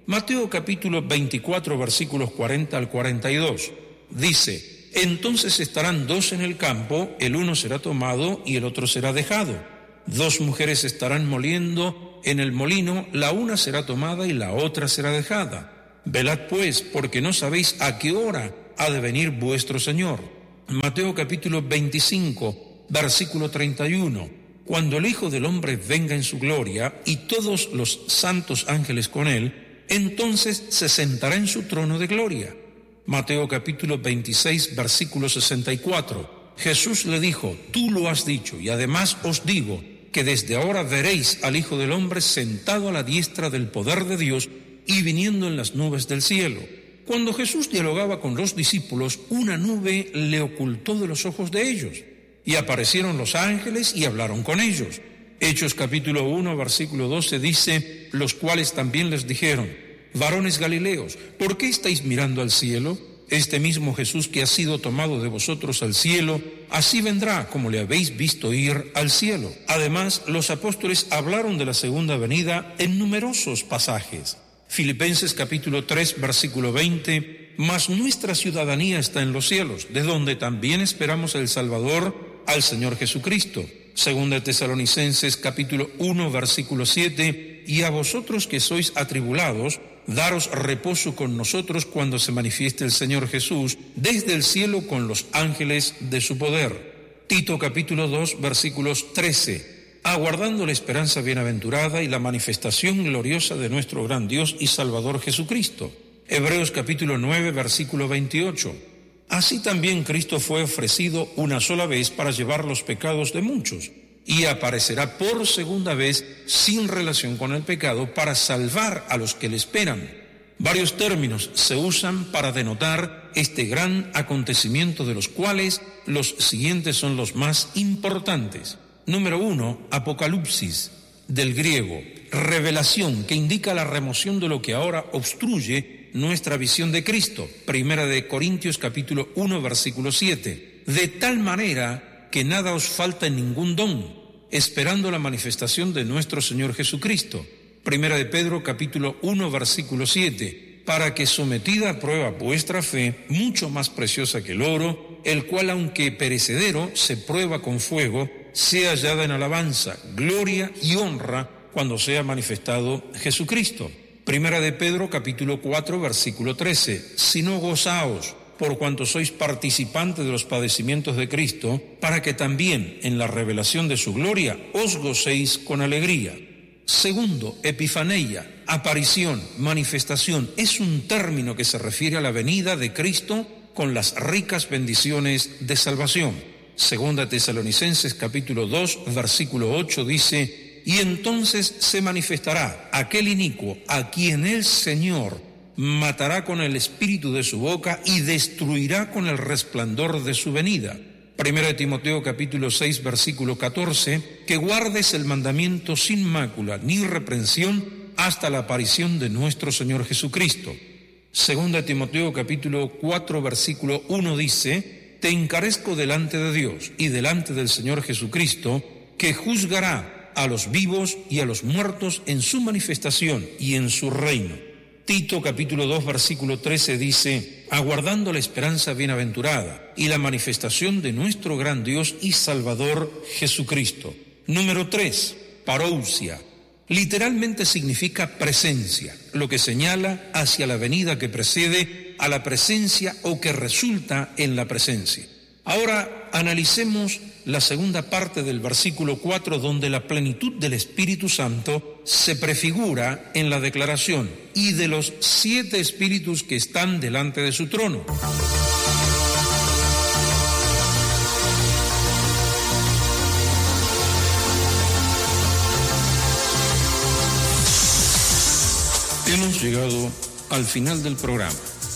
Mateo capítulo veinticuatro, versículos cuarenta al cuarenta y dos. Dice: entonces estarán dos en el campo, el uno será tomado y el otro será dejado. Dos mujeres estarán moliendo en el molino, la una será tomada y la otra será dejada. Velad pues, porque no sabéis a qué hora ha de venir vuestro Señor. Mateo capítulo veinticinco, versículo treinta y uno. Cuando el Hijo del Hombre venga en su gloria y todos los santos ángeles con él, entonces se sentará en su trono de gloria. Mateo capítulo veintiséis, versículo sesenta y cuatro. Jesús le dijo: tú lo has dicho, y además os digo que desde ahora veréis al Hijo del Hombre sentado a la diestra del poder de Dios y viniendo en las nubes del cielo. Cuando Jesús dialogaba con los discípulos, una nube le ocultó de los ojos de ellos, y aparecieron los ángeles y hablaron con ellos. Hechos capítulo uno, versículo doce dice: los cuales también les dijeron: varones Galileos, ¿por qué estáis mirando al cielo? Este mismo Jesús que ha sido tomado de vosotros al cielo, así vendrá como le habéis visto ir al cielo. Además, los apóstoles hablaron de la segunda venida en numerosos pasajes. Filipenses capítulo tres, versículo veinte, mas nuestra ciudadanía está en los cielos, de donde también esperamos el Salvador, al Señor Jesucristo. Segunda de Tesalonicenses capítulo uno, versículo siete, y a vosotros que sois atribulados, daros reposo con nosotros cuando se manifieste el Señor Jesús desde el cielo con los ángeles de su poder. Tito capítulo dos, versículos trece, aguardando la esperanza bienaventurada y la manifestación gloriosa de nuestro gran Dios y Salvador Jesucristo. Hebreos capítulo nueve, versículo veintiocho. Así también Cristo fue ofrecido una sola vez para llevar los pecados de muchos, y aparecerá por segunda vez sin relación con el pecado para salvar a los que le esperan. Varios términos se usan para denotar este gran acontecimiento, de los cuales los siguientes son los más importantes. Número uno, Apocalipsis, del griego, revelación, que indica la remoción de lo que ahora obstruye nuestra visión de Cristo. Primera de Corintios capítulo uno, versículo siete. De tal manera que nada os falta en ningún don, esperando la manifestación de nuestro Señor Jesucristo. Primera de Pedro capítulo uno, versículo siete, para que sometida a prueba vuestra fe, mucho más preciosa que el oro, el cual aunque perecedero se prueba con fuego, sea hallada en alabanza, gloria y honra cuando sea manifestado Jesucristo. Primera de Pedro capítulo cuatro, versículo trece, sino gozaos, por cuanto sois participantes de los padecimientos de Cristo, para que también en la revelación de su gloria os gocéis con alegría. Segundo, epifaneia, aparición, manifestación, es un término que se refiere a la venida de Cristo con las ricas bendiciones de salvación. Segunda Tesalonicenses capítulo dos, versículo ocho dice: y entonces se manifestará aquel inicuo a quien el Señor matará con el espíritu de su boca y destruirá con el resplandor de su venida. Primera de Timoteo capítulo seis, versículo catorce, que guardes el mandamiento sin mácula ni reprensión hasta la aparición de nuestro Señor Jesucristo. Segunda de Timoteo capítulo cuatro, versículo uno dice: te encarezco delante de Dios y delante del Señor Jesucristo, que juzgará a los vivos y a los muertos en su manifestación y en su reino. Tito capítulo dos, versículo trece dice: aguardando la esperanza bienaventurada y la manifestación de nuestro gran Dios y Salvador Jesucristo. Número tres, parousia. Literalmente significa presencia, lo que señala hacia la venida que precede a la presencia o que resulta en la presencia. Ahora analicemos la segunda parte del versículo cuatro, donde la plenitud del Espíritu Santo se prefigura en la declaración: y de los siete espíritus que están delante de su trono. Hemos llegado al final del programa.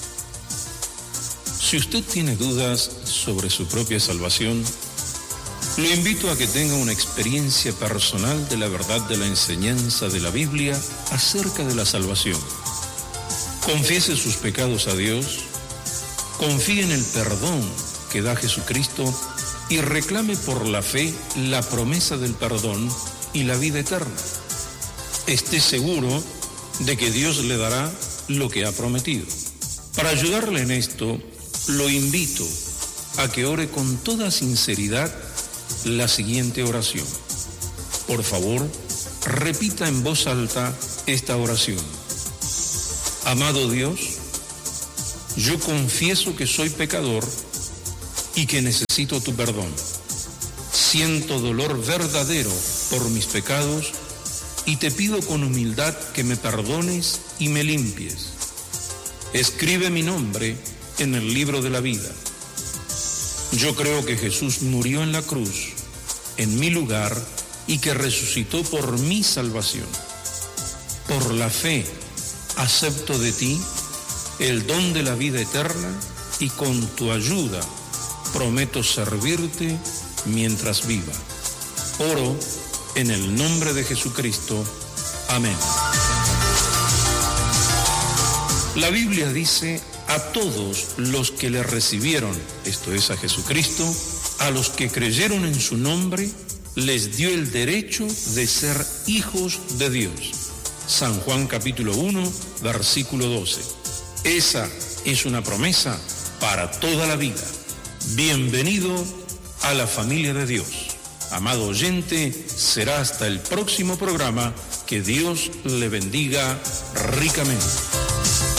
Si usted tiene dudas sobre su propia salvación, lo invito a que tenga una experiencia personal de la verdad de la enseñanza de la Biblia acerca de la salvación. Confiese sus pecados a Dios, confíe en el perdón que da Jesucristo y reclame por la fe la promesa del perdón y la vida eterna. Esté seguro de que Dios le dará lo que ha prometido. Para ayudarle en esto, lo invito a que ore con toda sinceridad la siguiente oración. Por favor, repita en voz alta esta oración. Amado Dios, yo confieso que soy pecador y que necesito tu perdón. Siento dolor verdadero por mis pecados y te pido con humildad que me perdones y me limpies. Escribe mi nombre en el libro de la vida. Yo creo que Jesús murió en la cruz, en mi lugar, y que resucitó por mi salvación. Por la fe, acepto de ti el don de la vida eterna y con tu ayuda prometo servirte mientras viva. Oro en el nombre de Jesucristo. Amén. La Biblia dice: a todos los que le recibieron, esto es a Jesucristo, a los que creyeron en su nombre, les dio el derecho de ser hijos de Dios. San Juan capítulo uno, versículo doce. Esa es una promesa para toda la vida. Bienvenido a la familia de Dios. Amado oyente, será hasta el próximo programa. Que Dios le bendiga ricamente.